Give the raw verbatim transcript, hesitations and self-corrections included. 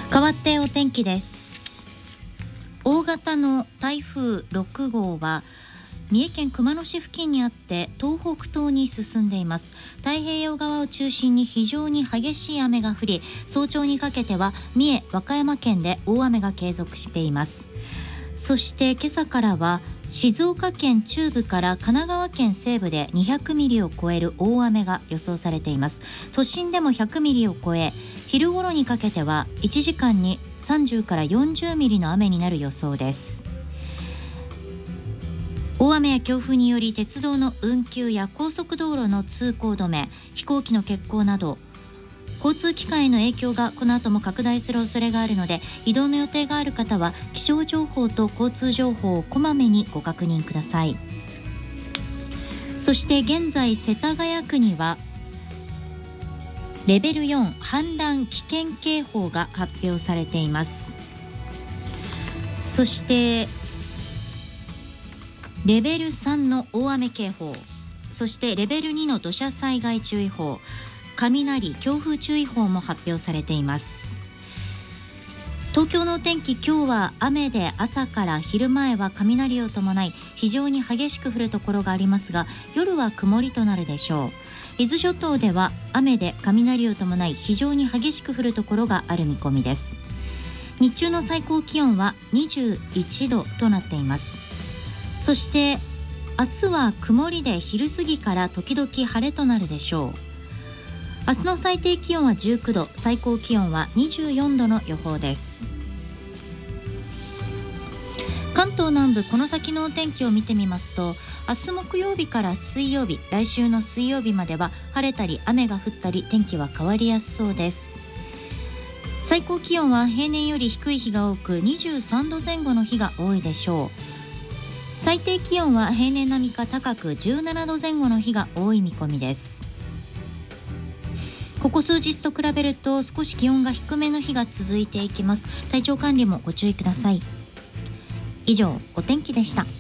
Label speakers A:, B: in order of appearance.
A: 変わってお天気です。大型の台風ろく号は三重県熊野市付近にあって東北東に進んでいます。太平洋側を中心に非常に激しい雨が降り、早朝にかけては三重、和歌山県で大雨が継続しています。そして今朝からは静岡県中部から神奈川県西部でにひゃくミリを超える大雨が予想されています。都心でもひゃくミリを超え、昼頃にかけてはいちじかんにさんじゅうからよんじゅうミリの雨になる予想です。大雨や強風により鉄道の運休や高速道路の通行止め、飛行機の欠航など交通機関への影響がこの後も拡大する恐れがあるので、移動の予定がある方は気象情報と交通情報をこまめにご確認ください。そして現在世田谷区にはレベルよん氾濫危険警報が発表されています。そしてレベルさんの大雨警報、そしてレベルにの土砂災害注意報、雷強風注意報も発表されています。東京のお天気、今日は雨で朝から昼前は雷を伴い非常に激しく降るところがありますが、夜は曇りとなるでしょう。伊豆諸島では雨で雷を伴い非常に激しく降るところがある見込みです。日中の最高気温はにじゅういちどとなっています。そして明日は曇りで昼過ぎから時々晴れとなるでしょう。明日の最低気温はじゅうきゅうど、最高気温はにじゅうよんどの予報です。関東南部、この先のお天気を見てみますと、明日木曜日から水曜日、来週の水曜日までは晴れたり雨が降ったり天気は変わりやすそうです。最高気温は平年より低い日が多くにじゅうさんどぜん後の日が多いでしょう。最低気温は平年並みか高くじゅうななどぜん後の日が多い見込みです。ここ数日と比べると少し気温が低めの日が続いていきます。体調管理もご注意ください。以上、お天気でした。